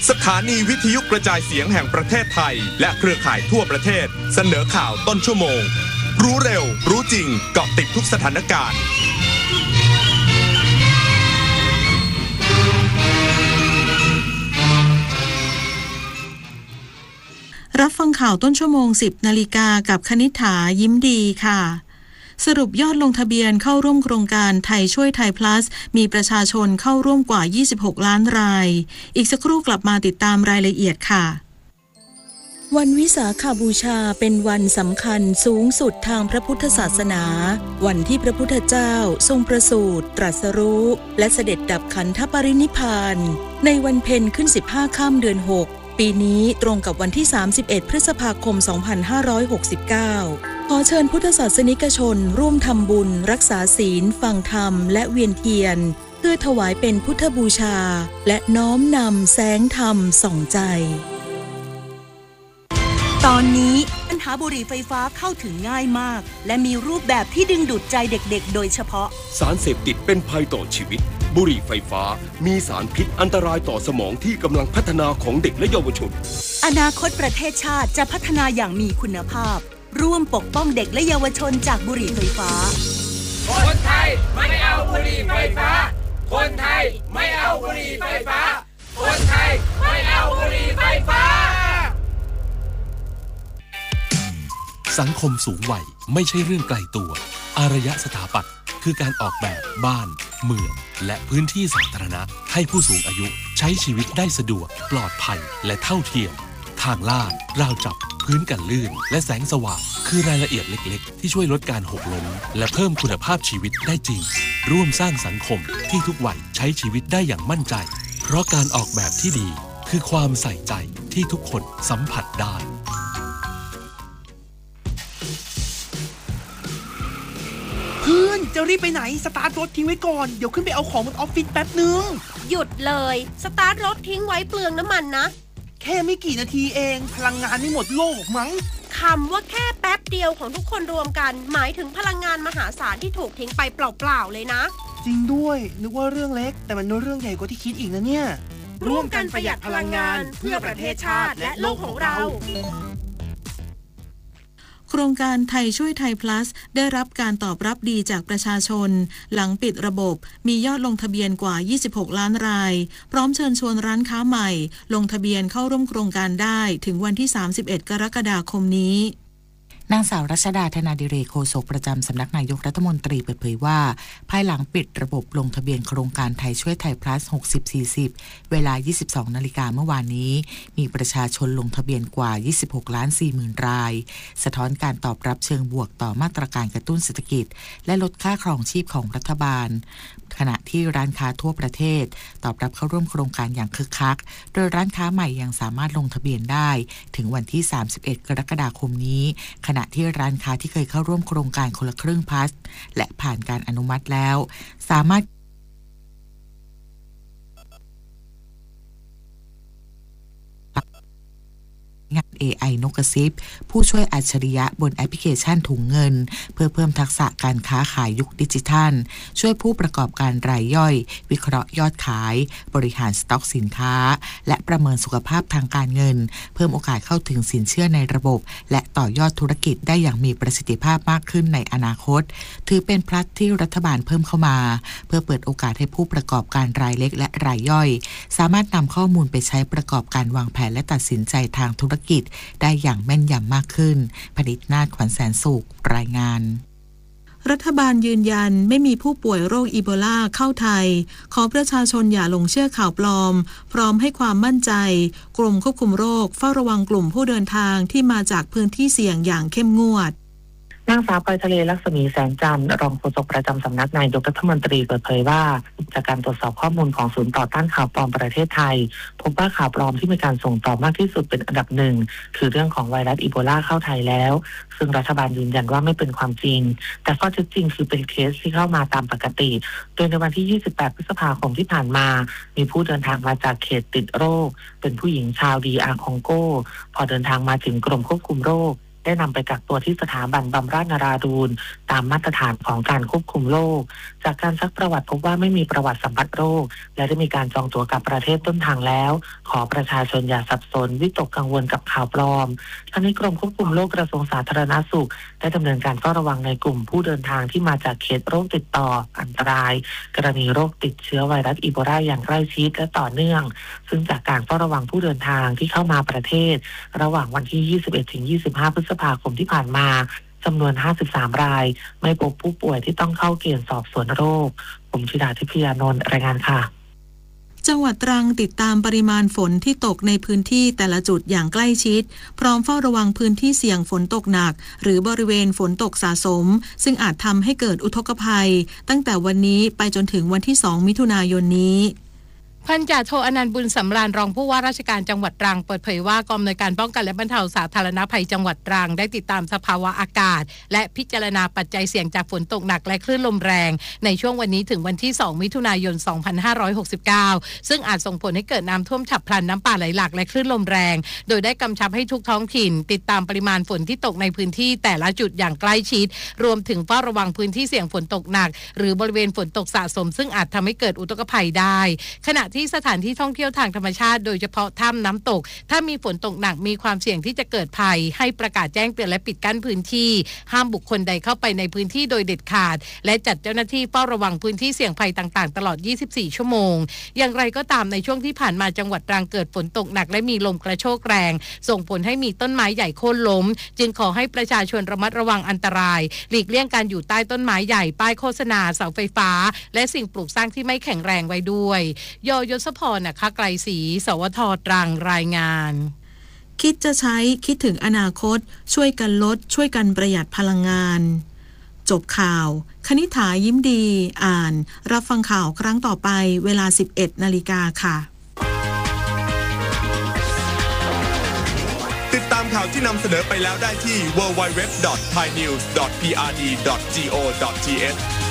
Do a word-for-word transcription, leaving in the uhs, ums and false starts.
สถานีวิทยุกระจายเสียงแห่งประเทศไทยและเครือข่ายทั่วประเทศเสนอข่าวต้นชั่วโมงรู้เร็วรู้จริงเกาะติดทุกสถานการณ์รับฟังข่าวต้นชั่วโมง สิบนาฬิกากับคณิษฐายิ้มดีค่ะสรุปยอดลงทะเบียนเข้าร่วมโครงการไทยช่วยไทย plus มีประชาชนเข้าร่วมกว่ายี่สิบหกล้านรายอีกสักครู่กลับมาติดตามรายละเอียดค่ะวันวิสาขบูชาเป็นวันสำคัญสูงสุดทางพระพุทธศาสนาวันที่พระพุทธเจ้าทรงประสูติตรัสรู้และเสด็จดับขันธปรินิพพานในวันเพ็ญขึ้นสิบห้าค่ำเดือนหกปีนี้ตรงกับวันที่สามสิบเอ็ดพฤษภาคมสองพันห้าร้อยหกสิบเก้าขอเชิญพุทธศาสนิกชนร่วมทำบุญรักษาศีลฟังธรรมและเวียนเทียนเพื่อถวายเป็นพุทธบูชาและน้อมนำแสงธรรมส่องใจตอนนี้ปัญหาบุหรี่ไฟฟ้าเข้าถึงง่ายมากและมีรูปแบบที่ดึงดูดใจเด็กๆโดยเฉพาะสารเสพติดเป็นภัยต่อชีวิตบุหรี่ไฟฟ้ามีสารพิษอันตรายต่อสมองที่กำลังพัฒนาของเด็กและเยาวชนอนาคตประเทศชาติจะพัฒนาอย่างมีคุณภาพร่วมปกป้องเด็กและเยาวชนจากบุหรี่ไฟฟ้าคนไทยไม่เอาบุหรี่ไฟฟ้าคนไทยไม่เอาบุหรี่ไฟฟ้าคนไทยไม่เอาบุหรี่ไฟฟ้าสังคมสูงวัยไม่ใช่เรื่องไกลตัวอารยสถาปัตย์คือการออกแบบบ้านเมืองและพื้นที่สาธารณะให้ผู้สูงอายุใช้ชีวิตได้สะดวกปลอดภัยและเท่าเทียมทางลาดราวจับพื้นกันลื่นและแสงสว่างคือรายละเอียดเล็กๆที่ช่วยลดการหกล้มและเพิ่มคุณภาพชีวิตได้จริงร่วมสร้างสังคมที่ทุกวัยใช้ชีวิตได้อย่างมั่นใจเพราะการออกแบบที่ดีคือความใส่ใจที่ทุกคนสัมผัสได้เพื่อนจะรีบไปไหนสตาร์ทรถทิ้งไว้ก่อนเดี๋ยวขึ้นไปเอาของบนออฟฟิศแป๊บนึงหยุดเลยสตาร์ทรถทิ้งไว้เปลืองน้ำมันนะแค่ไม่กี่นาทีเองพลังงานไม่หมดโลกมั้งคำว่าแค่แป๊บเดียวของทุกคนรวมกันหมายถึงพลังงานมหาศาลที่ถูกทิ้งไปเปล่าๆเลยนะจริงด้วยนึกว่าเรื่องเล็กแต่มันเรื่องใหญ่กว่าที่คิดอีกนะเนี่ยร่วมกันประหยัดพลังงานเพื่อประเทศชาติและโลกของเราโครงการไทยช่วยไทย plus ได้รับการตอบรับดีจากประชาชนหลังปิดระบบมียอดลงทะเบียนกว่ายี่สิบหกล้านรายพร้อมเชิญชวนร้านค้าใหม่ลงทะเบียนเข้าร่วมโครงการได้ถึงวันที่สามสิบเอ็ดกรกฎาคมนี้นางสาวรัชดาธนาดิเรกโฆษกประจำสำนักนายกรัฐมนตรีเปิดเผยว่าภายหลังปิดระบบลงทะเบียนโครงการไทยช่วยไทย plus หกสิบ สี่สิบเวลา ยี่สิบสองนาฬิกาเมื่อวานนี้มีประชาชนลงทะเบียนกว่า ยี่สิบหกล้านสี่หมื่นรายสะท้อนการตอบรับเชิงบวกต่อมาตรการกระตุ้นเศรษฐกิจและลดค่าครองชีพของรัฐบาลขณะที่ร้านค้าทั่วประเทศตอบรับเข้าร่วมโครงการอย่างคึกคักโดยร้านค้าใหม่ยังสามารถลงทะเบียนได้ถึงวันที่สามสิบเอ็ดกรกฎาคมนี้ขณะที่ร้านค้าที่เคยเข้าร่วมโครงการคนละครึ่งพลัสและผ่านการอนุมัติแล้วสามารถงาน เอ ไอ นกกระซิบผู้ช่วยอัจฉริยะบนแอปพลิเคชันถุงเงินเพื่อเพิ่มทักษะการค้าขายยุคดิจิทัลช่วยผู้ประกอบการรายย่อยวิเคราะห์ยอดขายบริหารสต็อกสินค้าและประเมินสุขภาพทางการเงินเพิ่มโอกาสเข้าถึงสินเชื่อในระบบและต่อยอดธุรกิจได้อย่างมีประสิทธิภาพมากขึ้นในอนาคตถือเป็นพลัสที่รัฐบาลเพิ่มเข้ามาเพื่อเปิดโอกาสให้ผู้ประกอบการรายเล็กและรายย่อยสามารถนำข้อมูลไปใช้ประกอบการวางแผนและตัดสินใจทางธุรกิจได้อย่างแม่นยำมากขึ้นผลิตนาถขวัญแสนสุขรายงานรัฐบาลยืนยันไม่มีผู้ป่วยโรคอีโบลาเข้าไทยขอประชาชนอย่าหลงเชื่อข่าวปลอมพร้อมให้ความมั่นใจกรมควบคุมโรคเฝ้าระวังกลุ่มผู้เดินทางที่มาจากพื้นที่เสี่ยงอย่างเข้มงวดนางสาวปอยทะเลลักษมีแสงจันทร์รองโฆษกประจำสำนักนายกรัฐมนตรีเปิดเผยว่าจากการตรวจสอบข้อมูลของศูนย์ต่อต้านข่าวปลอมประเทศไทยพบว่าข่าวปลอมที่มีการส่งต่อมากที่สุดเป็นอันดับหนึ่งคือเรื่องของไวรัสอีโบลาเข้าไทยแล้วซึ่งรัฐบาลยืนยันว่าไม่เป็นความจริงแต่ข้อเท็จจริงคือเป็นเคสที่เข้ามาตามปกติโดยในวันที่ยี่สิบแปดพฤษภาคมที่ผ่านมามีผู้เดินทางมาจากเขตติดโรคเป็นผู้หญิงชาวดีอาร์คองโกพอเดินทางมาถึงกรมควบคุมโรคได้นำไปกักตัวที่สถาบันบำราศนราดูรตามมาตรฐานของการควบคุมโรคจากการซักประวัติพบว่าไม่มีประวัติสัมผัสโรคและได้มีการจองตั๋วกับประเทศต้นทางแล้วขอประชาชนอย่าสับสนวิตกกังวลกับข่าวปลอมทั้งนี้กรมควบคุมโรคกระทรวงสาธารณสุขได้ดำเนินการเฝ้าระวังในกลุ่มผู้เดินทางที่มาจากเขตโรคติดต่ออันตรายกรณีโรคติดเชื้อไวรัสอีโบลาอย่างใกล้ชิดและต่อเนื่องซึ่งจากการเฝ้าระวังผู้เดินทางที่เข้ามาประเทศระหว่างวันที่ ยี่สิบเอ็ดถึงยี่สิบห้า พฤษภาคมที่ผ่านมาจำนวน ห้าสิบสาม รายไม่พบผู้ป่วยที่ต้องเข้าเกณฑ์สอบสวนโรคผมธิดาทิพยานนท์รายงานค่ะจังหวัดตรังติดตามปริมาณฝนที่ตกในพื้นที่แต่ละจุดอย่างใกล้ชิดพร้อมเฝ้าระวังพื้นที่เสี่ยงฝนตกหนักหรือบริเวณฝนตกสะสมซึ่งอาจทำให้เกิดอุทกภัยตั้งแต่วันนี้ไปจนถึงวันที่สองมิถุนายนนี้พันจ่าโทอนันต์บุญสำราญรองผู้ว่าราชการจังหวัดตรังเปิดเผยว่ากองอำนวยการป้องกันและบรรเทาสาธารณภัยจังหวัดตรังได้ติดตามสภาวะอากาศและพิจารณาปัจจัยเสี่ยงจากฝนตกหนักและคลื่นลมแรงในช่วงวันนี้ถึงวันที่สองมิถุนายนสองพันห้าร้อยหกสิบเก้าซึ่งอาจส่งผลให้เกิดน้ำท่วมฉับพลันน้ำป่าไหลหลากและคลื่นลมแรงโดยได้กำชับให้ทุกท้องถิ่นติดตามปริมาณฝนที่ตกในพื้นที่แต่ละจุดอย่างใกล้ชิดรวมถึงเฝ้าระวังพื้นที่เสี่ยงฝนตกหนักหรือบริเวณฝนตกสะสมซึ่งอาจทำให้เกิดอุทกภัยได้ขณะที่สถานที่ท่องเที่ยวทางธรรมชาติโดยเฉพาะถ้ำน้ำตกถ้ามีฝนตกหนักมีความเสี่ยงที่จะเกิดภัยให้ประกาศแจ้งเตือนและปิดกั้นพื้นที่ห้ามบุคคลใดเข้าไปในพื้นที่โดยเด็ดขาดและจัดเจ้าหน้าที่เฝ้าระวังพื้นที่เสี่ยงภัยต่างๆตลอดยี่สิบสี่ชั่วโมงอย่างไรก็ตามในช่วงที่ผ่านมาจังหวัดตรังเกิดฝนตกหนักและมีลมกระโชกแรงส่งผลให้มีต้นไม้ใหญ่โค่นล้มจึงขอให้ประชาชนระมัดระวังอันตรายหลีกเลี่ยงการอยู่ใต้ต้นไม้ใหญ่ป้ายโฆษณาเสาไฟฟ้าและสิ่งปลูกสร้างที่ไม่แข็งแรงไว้ด้วยยยศพรนะคะไกลศรีสวท.ตรังรายงานคิดจะใช้คิดถึงอนาคตช่วยกันลดช่วยกันประหยัดพลังงานจบข่าวคณิษฐายิ้มดีอ่านรับฟังข่าวครั้งต่อไปเวลา สิบเอ็ดนาฬิกาค่ะติดตามข่าวที่นำเสนอไปแล้วได้ที่ ดับเบิลยู ดับเบิลยู ดับเบิลยู ดอท ไทยนิวส์ ดอท พี อาร์ ดี ดอท จี โอ ดอท ที เอช